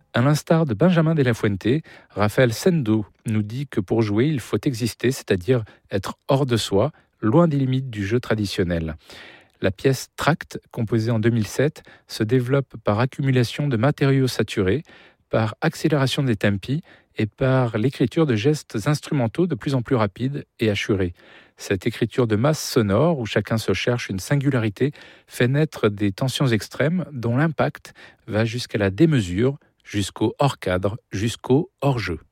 À l'instar de Benjamin de la Fuente, Raphaël Sendo nous dit que pour jouer, il faut exister, c'est-à-dire être hors de soi, loin des limites du jeu traditionnel. La pièce Tract, composée en 2007, se développe par accumulation de matériaux saturés, par accélération des tempi et par l'écriture de gestes instrumentaux de plus en plus rapides et assurés. Cette écriture de masse sonore, où chacun se cherche une singularité, fait naître des tensions extrêmes dont l'impact va jusqu'à la démesure, jusqu'au hors-cadre, jusqu'au hors-jeu.